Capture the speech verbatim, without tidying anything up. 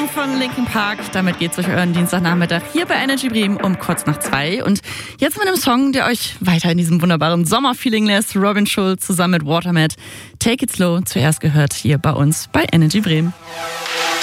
von Linkin Park. Damit geht's durch euren Dienstagnachmittag hier bei Energy Bremen um kurz nach zwei. Und jetzt mit einem Song, der euch weiter in diesem wunderbaren Sommerfeeling lässt. Robin Schulz zusammen mit Watermat. Take It Slow, zuerst gehört hier bei uns bei Energy Bremen.